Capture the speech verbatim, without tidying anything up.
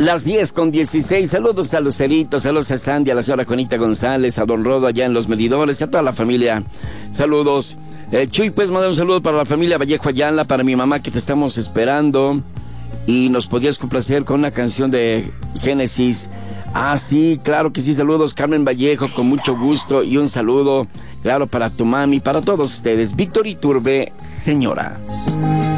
Las diez con dieciséis, saludos a Lucerito, saludos a Sandy, a la señora Juanita González, a Don Rodo allá en Los Medidores, a toda la familia, saludos. Eh, Chuy, pues mandar un saludo para la familia Vallejo Ayala, para mi mamá que te estamos esperando, y nos podías complacer con una canción de Génesis. Ah, sí, claro que sí, saludos Carmen Vallejo, con mucho gusto, y un saludo, claro, para tu mami, para todos ustedes. Víctor Iturbe, señora.